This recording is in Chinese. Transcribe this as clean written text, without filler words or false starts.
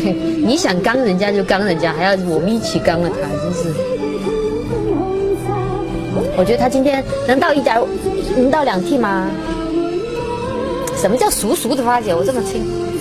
你想刚人家就刚人家，还要我们一起刚了他，真是。我觉得他今天能到2T 吗？什么叫熟的发姐？我这么轻。